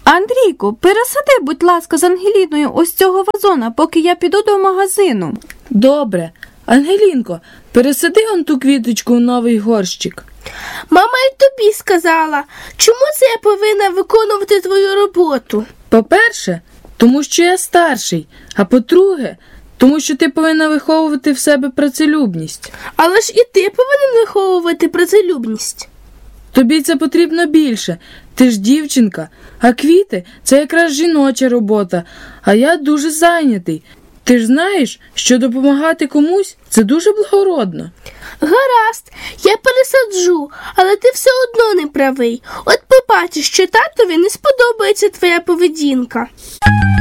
Андрійку, пересади, будь ласка, з Ангеліною ось цього вазона, поки я піду до магазину. Добре. Ангелінко, пересади он ту квіточку у новий горщик. Мама й тобі сказала. Чому це я повинна виконувати твою роботу? По-перше, тому що я старший, а по-друге, тому що ти повинна виховувати в себе працелюбність. Але ж і ти повинен виховувати працелюбність. Тобі це потрібно більше. Ти ж дівчинка, а квіти – це якраз жіноча робота, а я дуже зайнятий. Ти ж знаєш, що допомагати комусь – це дуже благородно. Гаразд, я пересаджу, але ти все одно не правий. От побачиш, що татові не сподобається твоя поведінка.